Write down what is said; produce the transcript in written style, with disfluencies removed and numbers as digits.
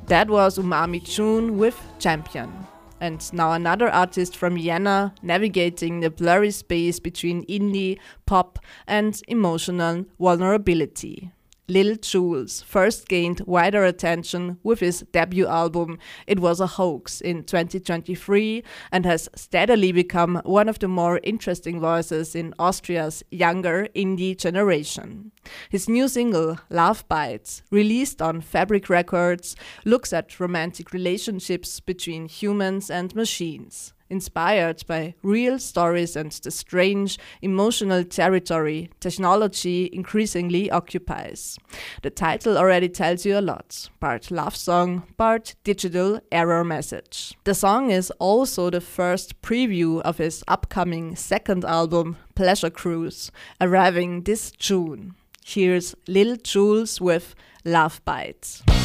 That was Umami June with Champion. And now another artist from Vienna navigating the blurry space between indie, pop and emotional vulnerability. Lil Jules first gained wider attention with his debut album It Was a Hoax in 2023 and has steadily become one of the more interesting voices in Austria's younger indie generation. His new single, Love Bites, released on Fabric Records, looks at romantic relationships between humans and machines, inspired by real stories and the strange, emotional territory technology increasingly occupies. The title already tells you a lot. Part love song, part digital error message. The song is also the first preview of his upcoming second album, Pleasure Cruise, arriving this June. Here's Lil Jules with Love Bites.